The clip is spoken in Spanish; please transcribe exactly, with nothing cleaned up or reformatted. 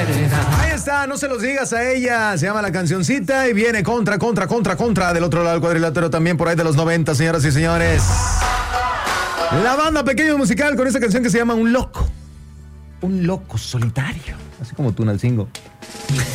vereda. Ahí está, no se los digas a ella. Se llama la cancioncita y viene contra, contra, contra, contra. Del otro lado del cuadrilátero también por ahí de los noventa, señoras y señores. La banda Pequeño Musical con esta canción que se llama Un Loco. Un loco solitario. Así como tú, Nalcingo.